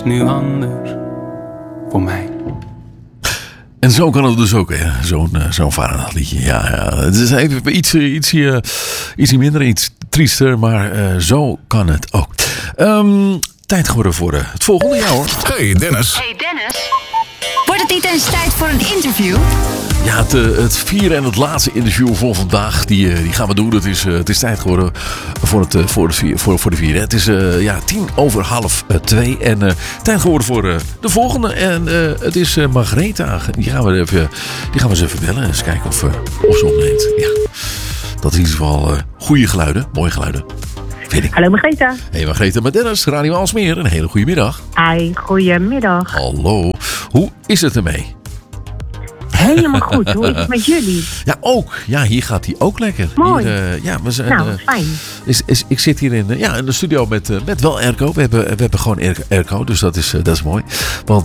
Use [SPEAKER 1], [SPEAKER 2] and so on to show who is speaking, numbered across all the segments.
[SPEAKER 1] nu anders voor mij.
[SPEAKER 2] En zo kan het dus ook, hè? Zo'n vadernachtliedje. Ja, het is even iets minder, iets triester, maar zo kan het ook. Tijd geworden voor het volgende, ja hoor.
[SPEAKER 3] Hey Dennis.
[SPEAKER 4] Hey Dennis. Wordt het niet eens tijd voor een interview?
[SPEAKER 2] Ja, het vierde en het laatste interview voor vandaag, die gaan we doen. Het is tijd geworden voor de vierde. Het is 2:10 en tijd geworden voor de volgende. En het is Margaretha. Die gaan we eens even bellen en eens kijken of ze opneemt. Ja, dat is in ieder geval goede geluiden, mooie geluiden.
[SPEAKER 5] Hallo Margaretha.
[SPEAKER 2] Hey Margaretha, met Dennis, Radio Aalsmeer. Een hele goede middag.
[SPEAKER 5] Hi, goedemiddag.
[SPEAKER 2] Hallo, hoe is het ermee?
[SPEAKER 5] Helemaal goed. Hoe is het met jullie?
[SPEAKER 2] Ja, ook. Ja, hier gaat hij ook lekker.
[SPEAKER 5] Mooi.
[SPEAKER 2] Hier, we zijn,
[SPEAKER 5] fijn.
[SPEAKER 2] Ik zit hier in de studio met wel airco. We hebben gewoon airco, dus dat is mooi. Want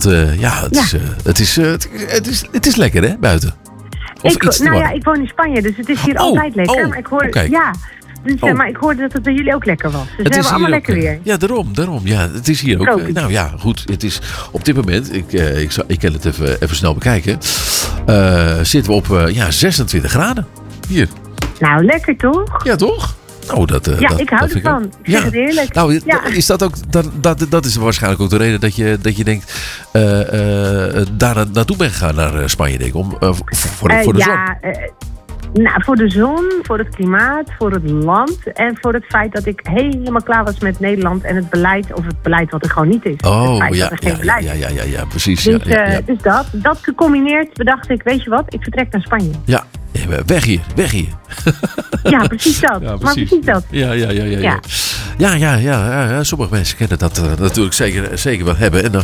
[SPEAKER 2] het is lekker hè, buiten.
[SPEAKER 5] Ik woon in Spanje, dus het is hier altijd lekker. Maar ik hoor,
[SPEAKER 2] okay.
[SPEAKER 5] Ja. Dus, maar ik hoorde dat het bij jullie ook lekker was. Dus we hebben allemaal lekker weer.
[SPEAKER 2] Ja, daarom. Ja, het is hier ook. Nou ja, goed. Het is op dit moment, ik kan het even snel bekijken. Zitten we op 26 graden hier.
[SPEAKER 5] Nou, lekker toch?
[SPEAKER 2] Ja, toch? Nou,
[SPEAKER 5] ik hou ervan. Ik vind het heerlijk.
[SPEAKER 2] Nou, is dat ook, dat is waarschijnlijk ook de reden dat je denkt daar naartoe bent gegaan naar Spanje, denk ik, voor de zon.
[SPEAKER 5] Voor de zon, voor het klimaat, voor het land en voor het feit dat ik helemaal klaar was met Nederland en het beleid wat er gewoon niet is.
[SPEAKER 2] Ja, precies.
[SPEAKER 5] Dus, dus dat gecombineerd bedacht ik, weet je wat, ik vertrek naar Spanje.
[SPEAKER 2] Ja, weg hier.
[SPEAKER 5] Ja, precies dat. Ja, precies. Maar precies dat.
[SPEAKER 2] Ja. Sommige mensen kennen dat natuurlijk zeker wel hebben. En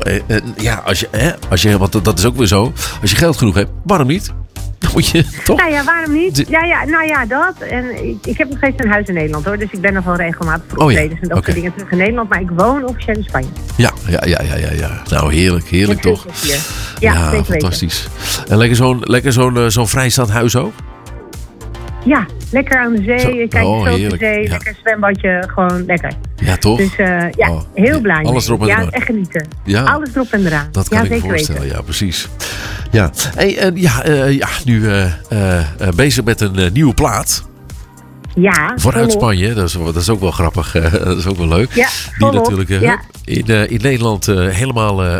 [SPEAKER 2] als je, want dat is ook weer zo, als je geld genoeg hebt, waarom niet? Moet je, toch?
[SPEAKER 5] Nou ja, waarom niet? Ja, dat. En ik heb nog steeds een huis in Nederland hoor. Dus ik ben nog wel regelmatig voor optredens en dat soort dingen terug in Nederland. Maar ik woon officieel in Spanje.
[SPEAKER 2] Ja. Nou, heerlijk toch?
[SPEAKER 5] Ja, zeker
[SPEAKER 2] fantastisch. Weten. En lekker zo'n vrijstaand huis ook?
[SPEAKER 5] Ja, lekker aan de zee. Kijk zo op de zee. Ja. Lekker zwembadje. Gewoon lekker.
[SPEAKER 2] Ja, toch?
[SPEAKER 5] Dus heel blij.
[SPEAKER 2] Alles erop en eraan.
[SPEAKER 5] Ja, echt genieten.
[SPEAKER 2] Ja.
[SPEAKER 5] Alles erop en eraan.
[SPEAKER 2] Dat kan ik me voorstellen. Weten. Ja, precies. Ja. Hey, nu bezig met een nieuwe plaat.
[SPEAKER 5] Ja.
[SPEAKER 2] Vooruit Spanje. Dat is ook wel grappig. Dat is ook wel leuk.
[SPEAKER 5] Ja,
[SPEAKER 2] die natuurlijk in Nederland helemaal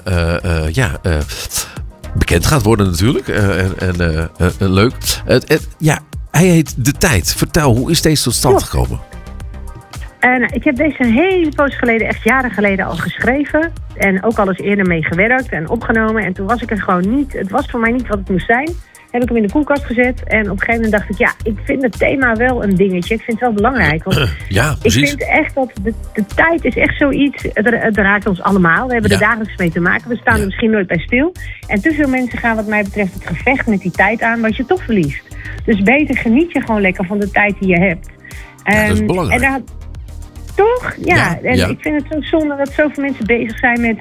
[SPEAKER 2] bekend gaat worden natuurlijk. En leuk. Hij heet De Tijd. Vertel, hoe is deze tot stand gekomen?
[SPEAKER 5] Ik heb deze een hele poos geleden, echt jaren geleden al geschreven. En ook al eens eerder mee gewerkt en opgenomen. En toen was ik er gewoon niet. Het was voor mij niet wat het moest zijn. Heb ik hem in de koelkast gezet. En op een gegeven moment dacht ik, ik vind het thema wel een dingetje. Ik vind het wel belangrijk. Want
[SPEAKER 2] precies.
[SPEAKER 5] Ik vind echt dat de tijd is echt zoiets. Het raakt ons allemaal. We hebben er dagelijks mee te maken. We staan er misschien nooit bij stil. En te veel mensen gaan wat mij betreft het gevecht met die tijd aan. Wat je toch verliest. Dus beter geniet je gewoon lekker van de tijd die je hebt.
[SPEAKER 2] Dat is belangrijk.
[SPEAKER 5] Toch? Ja. Ik vind het zo zonde dat zoveel mensen bezig zijn met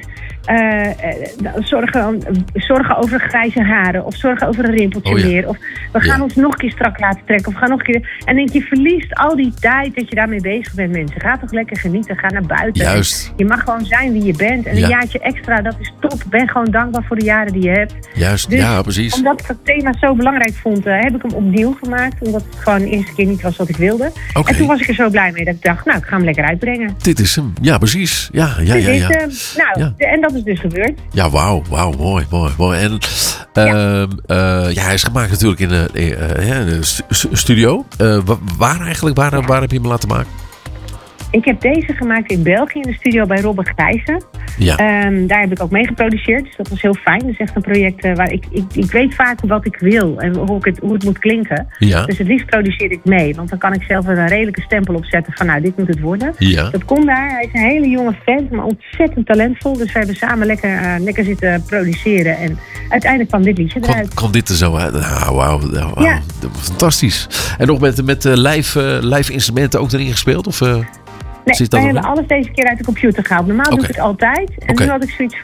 [SPEAKER 5] zorgen over grijze haren. Of zorgen over een rimpeltje meer. Of we gaan ons nog een keer strak laten trekken. Of gaan nog een keer. En denk je verliest al die tijd dat je daarmee bezig bent, mensen. Ga toch lekker genieten. Ga naar buiten.
[SPEAKER 2] Juist.
[SPEAKER 5] Je mag gewoon zijn wie je bent. En een jaartje extra, dat is top. Ben gewoon dankbaar voor de jaren die je hebt.
[SPEAKER 2] Juist,
[SPEAKER 5] dus,
[SPEAKER 2] precies.
[SPEAKER 5] Omdat ik het thema zo belangrijk vond, heb ik hem opnieuw gemaakt. Omdat het gewoon de eerste keer niet was wat ik wilde.
[SPEAKER 2] Okay.
[SPEAKER 5] En toen was ik er zo blij mee dat ik dacht, ik ga hem lekker uitbrengen.
[SPEAKER 2] Dit is hem. Ja, precies. Ja.
[SPEAKER 5] En dat is dus gebeurd.
[SPEAKER 2] Ja, wauw. Mooi. En hij is gemaakt natuurlijk in de studio. Waar heb je hem laten maken?
[SPEAKER 5] Ik heb deze gemaakt in België in de studio bij Robert Gijssen.
[SPEAKER 2] Ja.
[SPEAKER 5] Daar heb ik ook mee geproduceerd, dus dat was heel fijn. Dat is echt een project waar ik weet vaak wat ik wil en hoe het moet klinken.
[SPEAKER 2] Ja.
[SPEAKER 5] Dus het liefst produceer ik mee, want dan kan ik zelf een redelijke stempel opzetten van dit moet het worden.
[SPEAKER 2] Ja.
[SPEAKER 5] Dat kon daar. Hij is een hele jonge vent, maar ontzettend talentvol. Dus we hebben samen lekker zitten produceren en uiteindelijk kwam dit liedje eruit.
[SPEAKER 2] Kwam dit er zo uit? Wauw.
[SPEAKER 5] Ja.
[SPEAKER 2] Fantastisch. En nog met live instrumenten ook erin gespeeld? Of...
[SPEAKER 5] Nee, wij hebben alles deze keer uit de computer gehaald. Normaal doe ik het altijd. En nu had ik zoiets van,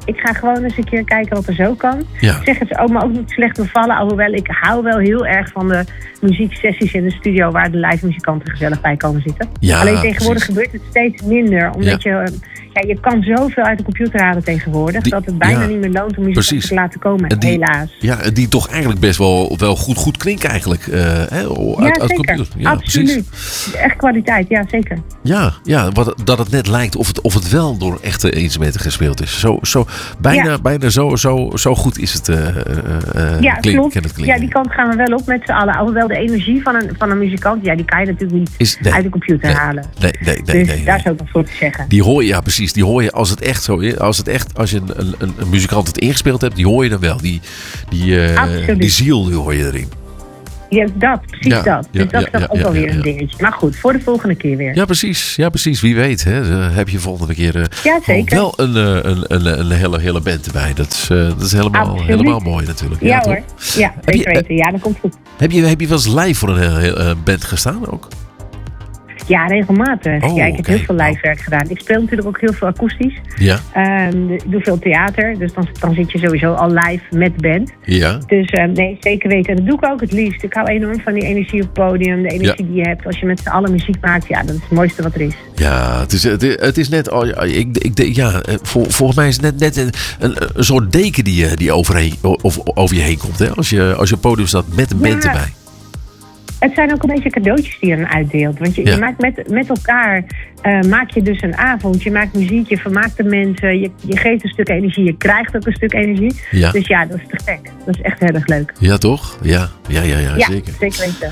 [SPEAKER 5] ik ga gewoon eens een keer kijken wat er zo kan.
[SPEAKER 2] Ja.
[SPEAKER 5] Ik zeg het ook, maar ook niet slecht bevallen. Alhoewel, ik hou wel heel erg van de muzieksessies in de studio waar de live muzikanten gezellig bij komen zitten.
[SPEAKER 2] Ja,
[SPEAKER 5] alleen tegenwoordig
[SPEAKER 2] precies.
[SPEAKER 5] gebeurt het steeds minder. Omdat je kan zoveel uit de computer halen tegenwoordig. Dat het bijna niet meer loont om muzikanten te laten komen, helaas.
[SPEAKER 2] Ja, die toch eigenlijk best wel goed klinken eigenlijk. Uit
[SPEAKER 5] zeker.
[SPEAKER 2] computer. Ja,
[SPEAKER 5] Absoluut.
[SPEAKER 2] precies.
[SPEAKER 5] Echt kwaliteit, ja zeker.
[SPEAKER 2] Ja, dat het net lijkt of het wel door echte instrumenten gespeeld is. Bijna zo goed is het
[SPEAKER 5] klopt.
[SPEAKER 2] kan het klinken.
[SPEAKER 5] Ja, die kant gaan we wel op met z'n allen. Alhoewel de energie van een muzikant, die kan je natuurlijk niet uit de computer halen. Nee, daar zou ik nog voor te zeggen.
[SPEAKER 2] Die hoor je, ja precies. Die hoor je als het echt zo is. Als je een muzikant het ingespeeld hebt, die hoor je dan wel. Die ziel die hoor je erin.
[SPEAKER 5] Ja, precies dat. Dus dat is ook alweer een dingetje. Maar goed, voor de volgende keer weer.
[SPEAKER 2] Ja, precies. Wie weet, hè, heb je volgende keer wel een hele band erbij. Dat is helemaal mooi natuurlijk.
[SPEAKER 5] Ja hoor. Ja, zeker weten. Ja, dat komt goed.
[SPEAKER 2] Heb je wel eens live voor een hele band gestaan ook?
[SPEAKER 5] Ja, regelmatig.
[SPEAKER 2] Oh,
[SPEAKER 5] ik heb heel veel livewerk gedaan. Ik speel natuurlijk ook heel veel akoestisch.
[SPEAKER 2] Ja.
[SPEAKER 5] Ik doe veel theater, dus dan zit je sowieso al live met band.
[SPEAKER 2] Ja.
[SPEAKER 5] Dus nee, zeker weten. En dat doe ik ook het liefst. Ik hou enorm van die energie op het podium, de energie die je hebt. Als je met z'n allen muziek maakt, ja, dat is het mooiste wat er is.
[SPEAKER 2] Ja, het is net, volgens mij is het net een soort deken die over je heen komt. Hè? Als je op het podium staat met een band erbij.
[SPEAKER 5] Het zijn ook een beetje cadeautjes die je dan uitdeelt. Want je maakt met elkaar maak je dus een avond. Je maakt muziek, je vermaakt de mensen. Je geeft een stuk energie, je krijgt ook een stuk energie. Ja. Dus ja, dat is te gek. Dat is echt heel erg leuk.
[SPEAKER 2] Ja, toch? Ja, zeker.
[SPEAKER 5] Zeker weten.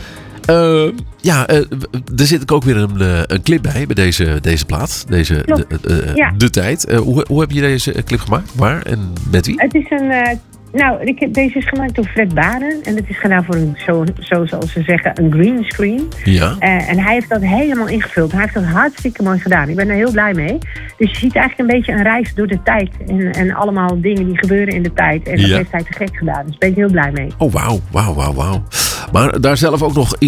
[SPEAKER 2] Er zit ook weer een clip bij deze plaat. De tijd. Hoe heb je deze clip gemaakt? Waar en met wie?
[SPEAKER 5] Het is deze is gemaakt door Fred Baren. En het is gedaan voor zoals ze zeggen, een green screen. Ja. En hij heeft dat helemaal ingevuld. Hij heeft dat hartstikke mooi gedaan. Ik ben er heel blij mee. Dus je ziet eigenlijk een beetje een reis door de tijd. En allemaal dingen die gebeuren in de tijd. En dat heeft hij te gek gedaan. Dus daar ben ik heel blij mee.
[SPEAKER 2] Oh, wauw. Maar daar zelf ook nog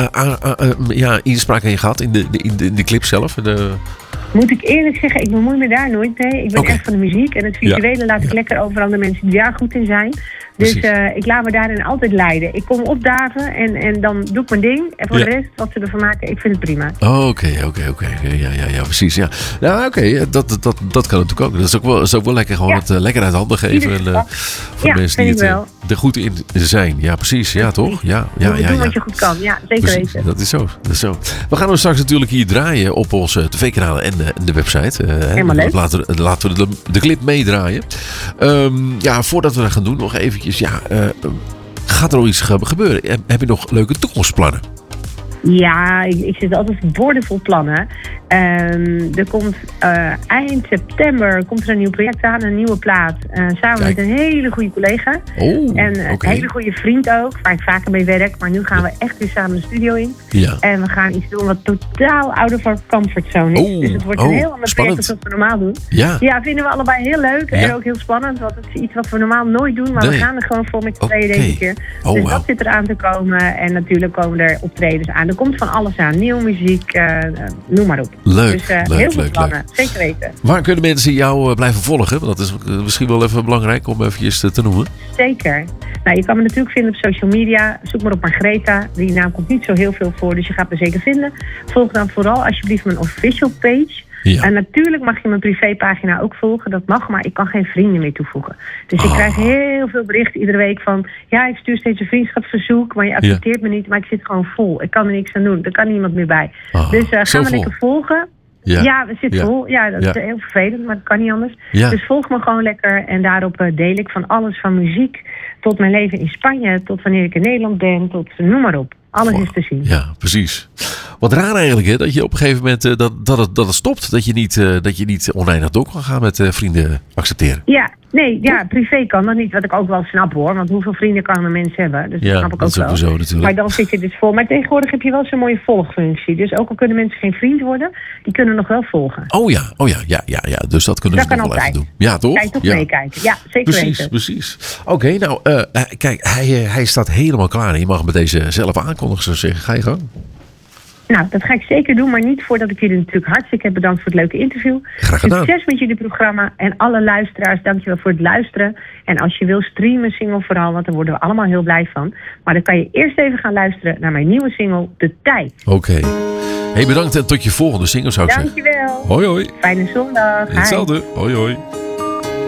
[SPEAKER 2] inspraak in gehad in de clip zelf?
[SPEAKER 5] Moet ik eerlijk zeggen, ik bemoei me daar nooit mee. Ik ben echt van de muziek. En het visuele laat ik lekker over aan de mensen die daar goed in zijn. Dus ik laat me daarin altijd leiden. Ik kom opdagen en dan doe ik mijn ding. En voor de rest, wat ze ervan maken, ik vind het prima.
[SPEAKER 2] Oké. Ja, precies. Ja, oké. Dat kan natuurlijk ook. Dat is ook wel lekker gewoon het lekker uit handen geven. En, voor mensen die er goed in zijn. Ja, precies. Ja, toch? Ja.
[SPEAKER 5] Doe wat je goed kan. Ja, zeker weten.
[SPEAKER 2] Dat is zo. We gaan hem straks natuurlijk hier draaien op onze tv-kanalen en de website.
[SPEAKER 5] Helemaal leuk.
[SPEAKER 2] Laten we de clip meedraaien. Voordat we dat gaan doen, nog eventjes. Gaat er nog iets gebeuren? Heb je nog leuke toekomstplannen?
[SPEAKER 5] Ja, ik zit altijd boordevol plannen. Er komt eind september komt er een nieuw project aan, een nieuwe plaat. Samen met een hele goede collega. En een hele goede vriend ook, waar ik vaker mee werk. Maar nu gaan we echt weer samen de studio in. Ja. En we gaan iets doen wat totaal out of our comfort zone is. Dus het wordt een heel ander project dan wat we normaal doen. Ja, vinden we allebei heel leuk en ook heel spannend. Want het is iets wat we normaal nooit doen. Maar we gaan er gewoon voor met z'n tweeën deze keer. Dus dat zit eraan te komen. En natuurlijk komen er optredens aan. Er komt van alles aan. Nieuwe muziek, noem maar op.
[SPEAKER 2] Leuk,
[SPEAKER 5] dus heel veel plannen. Zeker weten.
[SPEAKER 2] Waar kunnen mensen jou blijven volgen? Want dat is misschien wel even belangrijk om eventjes te noemen.
[SPEAKER 5] Zeker. Nou, je kan me natuurlijk vinden op social media. Zoek maar op Margreta. Die naam komt niet zo heel veel voor, dus je gaat me zeker vinden. Volg dan vooral alsjeblieft mijn official page. Ja. En natuurlijk mag je mijn privépagina ook volgen. Dat mag, maar ik kan geen vrienden meer toevoegen. Dus ik krijg heel veel berichten iedere week van... Ja, ik stuur steeds een vriendschapsverzoek, maar je accepteert me niet. Maar ik zit gewoon vol. Ik kan er niks aan doen. Er kan niemand meer bij. Dus ga me lekker volgen. Ja, we zitten vol. Ja, dat is heel vervelend, maar dat kan niet anders. Ja. Dus volg me gewoon lekker. En daarop deel ik van alles, van muziek tot mijn leven in Spanje... tot wanneer ik in Nederland ben, tot noem maar op. Alles is te zien.
[SPEAKER 2] Ja, precies. Wat raar eigenlijk, hè? Dat je op een gegeven moment dat het stopt. Dat je niet oneindig door kan gaan met vrienden accepteren.
[SPEAKER 5] Ja, privé kan dat niet. Wat ik ook wel snap hoor. Want hoeveel vrienden kan een mens hebben? Dus dat snap ik ook wel. Natuurlijk. Maar dan zit je dus vol. Maar tegenwoordig heb je wel zo'n mooie volgfunctie. Dus ook al kunnen mensen geen vriend worden, die kunnen nog wel volgen.
[SPEAKER 2] Oh ja. Dus dat kunnen ze nog wel even doen. Ja, toch?
[SPEAKER 5] Kan je toch meekijken. Ja, zeker weten.
[SPEAKER 2] Precies. Oké, nou, kijk, hij staat helemaal klaar. Je mag met deze zelf aankondigen, zo zeggen. Ga je gang.
[SPEAKER 5] Nou, dat ga ik zeker doen, maar niet voordat ik jullie natuurlijk hartstikke heb bedankt voor het leuke interview.
[SPEAKER 2] Graag gedaan.
[SPEAKER 5] Succes met jullie programma en alle luisteraars, dankjewel voor het luisteren. En als je wil streamen, single vooral, want daar worden we allemaal heel blij van. Maar dan kan je eerst even gaan luisteren naar mijn nieuwe single, De Tijd.
[SPEAKER 2] Oké. Hey, bedankt en tot je volgende single zou ik zeggen.
[SPEAKER 5] Dankjewel.
[SPEAKER 2] Hoi hoi.
[SPEAKER 5] Fijne zondag. Hi.
[SPEAKER 2] Hetzelfde. Hoi hoi.